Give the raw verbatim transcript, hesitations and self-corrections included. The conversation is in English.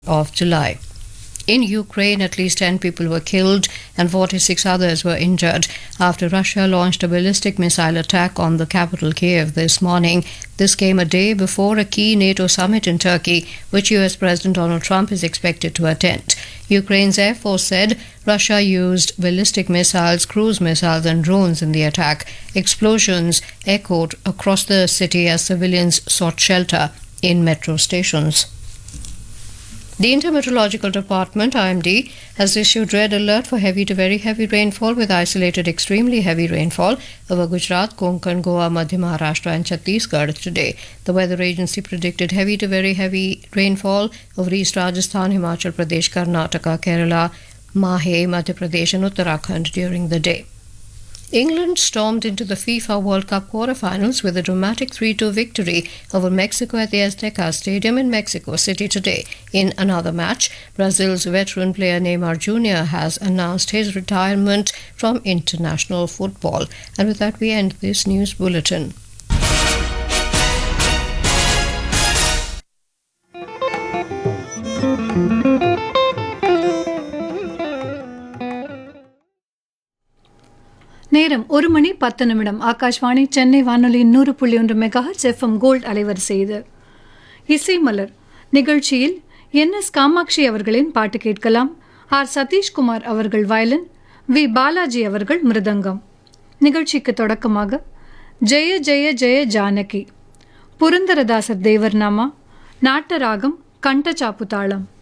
of July. In Ukraine, at least ten people were killed and forty-six others were injured after Russia launched a ballistic missile attack on the capital Kiev this morning. This came a day before a key NATO summit in Turkey, which U S President Donald Trump is expected to attend. Ukraine's Air Force said Russia used ballistic missiles, cruise missiles, and drones in the attack. Explosions echoed across the city as civilians sought shelter in metro stations. The Intermeteorological Department, I M D, has issued red alert for heavy to very heavy rainfall with isolated extremely heavy rainfall over Gujarat, Konkan, Goa, Madhya Maharashtra and Chhattisgarh today. The weather agency predicted heavy to very heavy rainfall over East Rajasthan, Himachal Pradesh, Karnataka, Kerala, Mahe, Madhya Pradesh and Uttarakhand during the day. England stormed into the FIFA World Cup quarter-finals with a dramatic three two victory over Mexico at the Azteca Stadium in Mexico City today. In another match, Brazil's veteran player Neymar Junior has announced his retirement from international football. And with that, we end this news bulletin. நேரம் ஒரு மணி பத்து நிமிடம். ஆகாஷ்வாணி சென்னை வானொலி நூறு புள்ளி ஒன்று megahertz FM gold அலைவரிசை இது. இசை மலர் நிகழ்ச்சியில் என் எஸ் காமாட்சி அவர்களின் பாட்டு கேட்கலாம். ஆர் சதீஷ்குமார் அவர்கள் வயலின், வி பாலாஜி அவர்கள் மிருதங்கம். நிகழ்ச்சிக்கு தொடக்கமாக ஜெய ஜெய ஜெய ஜானகி, புரந்தரதாசர் தேவர்நாமா, நாட்டராகம், கண்டச்சாப்பு தாளம்.